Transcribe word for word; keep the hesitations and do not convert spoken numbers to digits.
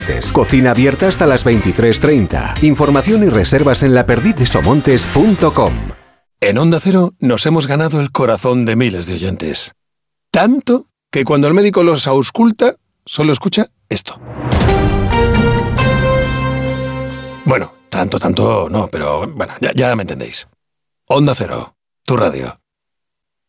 Cocina abierta hasta las veintitrés treinta. Información y reservas en laperdidesomontes punto com. En Onda Cero nos hemos ganado el corazón de miles de oyentes. Tanto que cuando el médico los ausculta, solo escucha esto. Bueno, tanto, tanto no, pero bueno, ya, ya me entendéis. Onda Cero, tu radio.